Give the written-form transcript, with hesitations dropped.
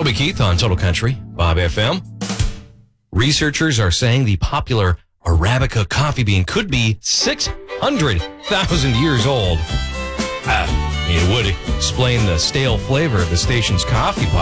Toby Keith on Total Country, Bob FM. Researchers are saying the popular Arabica coffee bean could be 600,000 yeyears old. It would explain the stale flavor of the station's coffee pot.